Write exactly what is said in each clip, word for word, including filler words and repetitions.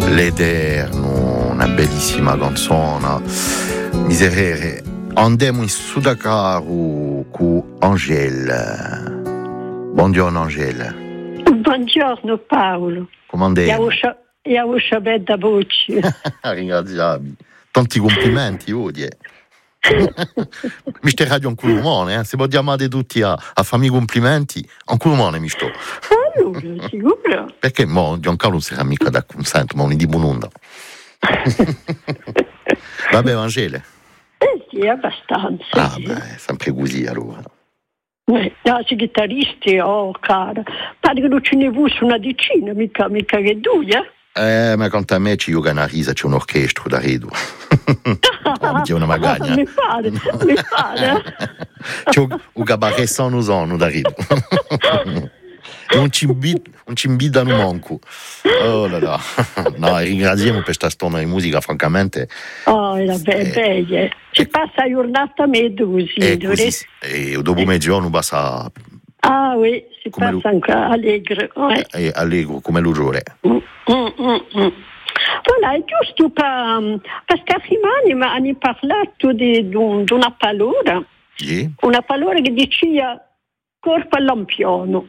L'Eterno, una bellissima canzone. Miserere, andiamo in Sudacaro con Angela. Buongiorno Angela. Buongiorno Paolo. Come andiamo? E a voce bella voce. Ringraziabili. Tanti complimenti, odie. Mi stai radio un culumone, eh? Se può chiamare tutti a, a farmi complimenti, un culumone mi sto. Allora, sicuro? Perché mo Giancarlo non si fa mica da consento, ma un di buon'onda. Vabbè, Angela. Eh sì, abbastanza. Ah, sì. beh, sempre così allora. Eh, no, i chitarristi, oh cara, pare che non ce ne fosse una decina, mica, mica che due, eh? Eh, ma quanto a me ci gioca una risa, c'è un orchestra da redo. Oh, c'è una magagna. Mi pare, mi pare. C'è un cabaret sono sono da redo. Non ci imbidano manco. Oh là là. No, ringraziamo per questa storia di musica, francamente. Oh, era be- bella. Ci passa la giornata meglio così. E così, e dopo eh. mezzogiorno passa. Ah oui, si come passa lo, anche allegro. Eh. Eh, allegro, come lo giuro. Mm, mm, mm, mm. Voilà, è giusto per, perché prima hanno parlato di, di, un, di una paura. Sì. Una paura che diceva corpo al lampione.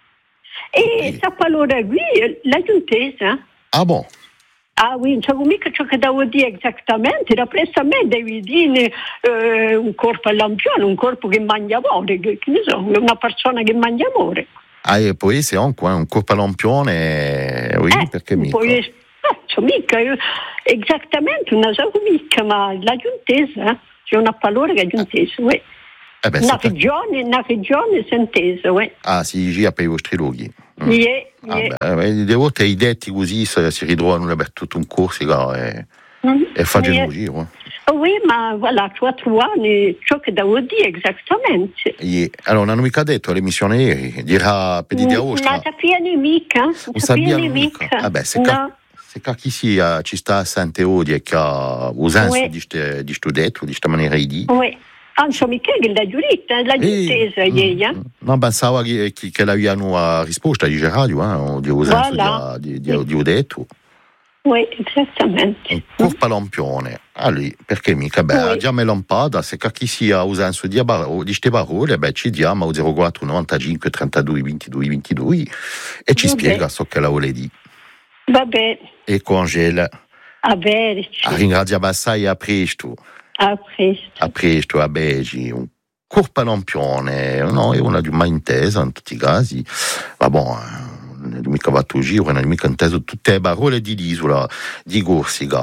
E questa paura qui l'hai intesa? Ah, bon? Ah oui, non so mica ciò che devo dire esattamente, da presso a me devi dire eh, un corpo al lampione, un corpo che mangia amore, che, che ne so, una persona che mangia amore. Ah, e poi se un, un corpo al lampione, oui, eh, perché mica? Poi, eh, so mica, io, esattamente, non so mica, ma l'ha intesa, eh? C'è una paura che ha intesa, oui. Eh beh, una regione, una regione si è intesa, oui. Ah, si gira per i vostri luoghi. Mm. Yeah, yeah. Ah, beh, le volte i detti così si ritrovano per tutto un corso e, mm. e fanno yeah. un giro. Oui, ma voilà, quattro anni, ciò che devo dire esattamente. Yeah. Allora, non hanno mica detto l'emissione ieri, dirà per dire a vostra. Non sapeva nemica, non sapeva nemica. Vabbè, se, no. ca- se ca- chi sia ci sta a Sante Odi e che ha usato oui. di questo detto, di questa maniera di dire. Oui. Anzi, mica che l'ha giurita, l'ha intesa ieri. Mm, non pensavo che, che, che l'avevano a risposta di radio, eh, di usato voilà. di, di, di, di detto. Oui, esattamente. Un corpo a lampione. Allora, perché mica, beh, oui. Già me lampada, se chi sia usato di queste parole, beh, ci diamo a zero quattro novantacinque trentadue ventidue ventidue e ci Vabbè. Spiega ciò che la vuole dire. Vabbè. E con Angela. A bene. A ringraziare assai a presto. A presto. A presto, a Begi. Un corpo a lampione, no? È una di mai intesa in tutti i casi. Ma bon, non è mica fatto giro, non è mica inteso tutte le parole di l'isola di Corsica.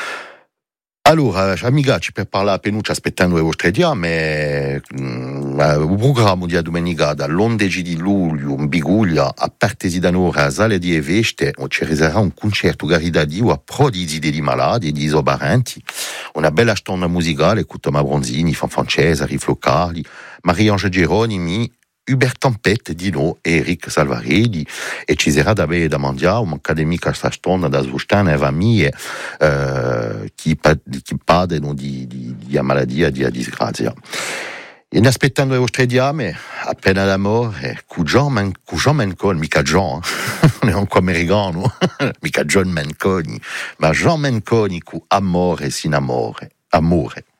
Allora, amici, per parlare per noi, aspettando le vostre diame, il programma di domenica dall'undici di luglio in Biguglia a Partesi d'Anora a Sale di Eveste ci reserà un concerto caritativo a prodigi di malati e di isobarenti, una bella stonda musicale con Tommaso Bronzini, Fanfan Cesari, Flocali, Maria-Ange Geronimi, Hubert Tempête, Dino, Eric Salvarelli, e ci sarà da bere da mangiare un'accademica a sta stonda da svustane e famiglie eh, chi, chi padono di, di, di malattia e di disgrazia. E aspettando le vostre diame, appena l'amore, con John Menconi, mica John, non è un americano, mica John Menconi, ma John Menconi con amore sin amore, amore.